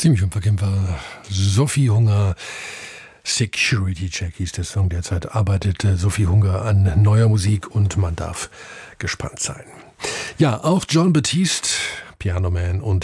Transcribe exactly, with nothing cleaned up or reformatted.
Ziemlich unverkennbar. Sophie Hunger, Security Check hieß der Song. Derzeit arbeitet Sophie Hunger an neuer Musik und man darf gespannt sein. Ja, auch Jon Batiste, Piano Man und